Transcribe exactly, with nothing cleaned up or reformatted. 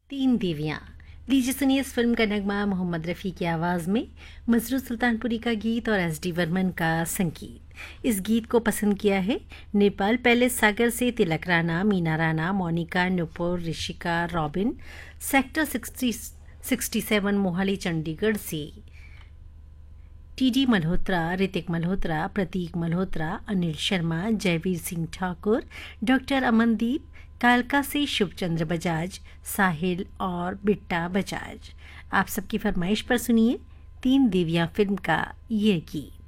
तीन देवियाँ। लीजिए सुनिए इस फिल्म का नगमा मोहम्मद रफ़ी की आवाज़ में, मसरूर सुल्तानपुरी का गीत और एस डी वर्मन का संगीत। इस गीत को पसंद किया है नेपाल पैलेस सागर से तिलक Rana, Meena Rana, Monika, Nupur, Rishika, robin, sector sixty sixty seven Mohali Chandigarh से टी डी मल्होत्रा, ऋतिक मल्होत्रा, प्रतीक मल्होत्रा, अनिल शर्मा, जयवीर सिंह ठाकुर, डॉक्टर अमनदीप, कालका से शुभचंद्र बजाज, साहिल और बिट्टा बजाज। आप सबकी फरमाइश पर सुनिए तीन देवियां फिल्म का ये गीत।